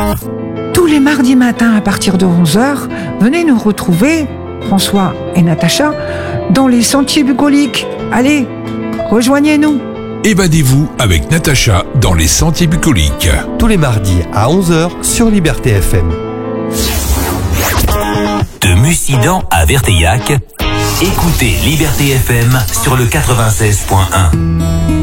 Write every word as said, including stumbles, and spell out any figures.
Tous les mardis matins à partir de onze heures, venez nous retrouver, François et Natacha, dans les sentiers bucoliques. Allez, rejoignez-nous. Évadez-vous avec Natacha dans les sentiers bucoliques. Tous les mardis à onze heures sur Liberté F M. De Mussidan à Verteillac, écoutez Liberté F M sur le quatre-vingt-seize point un.